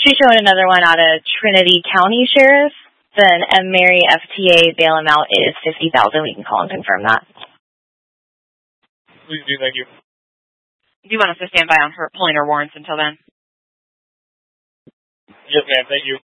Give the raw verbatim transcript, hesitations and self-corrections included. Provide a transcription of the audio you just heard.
She's showing another one out of Trinity County Sheriff. Then M. Mary F T A bail amount is fifty thousand dollars. We can call and confirm that. Please do, thank you. Do you want us to stand by on her pulling her warrants until then? Yes, ma'am, thank you.